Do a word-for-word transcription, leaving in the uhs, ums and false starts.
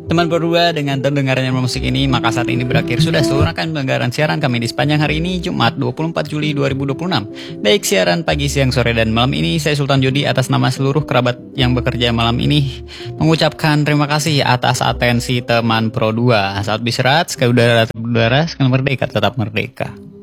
Teman berdua, dengan terdengarnya musik ini, maka saat ini berakhir sudah seluruh rangkaian penyelenggaraan siaran kami di sepanjang hari ini, Jumat dua puluh empat Juli dua ribu dua puluh enam. Baik siaran pagi, siang, sore, dan malam ini, saya Sultan Jody atas nama seluruh kerabat yang bekerja malam ini mengucapkan terima kasih atas atensi teman Pro dua. Saat beristirahat, sekali udara tetap udara, sekali merdeka tetap merdeka.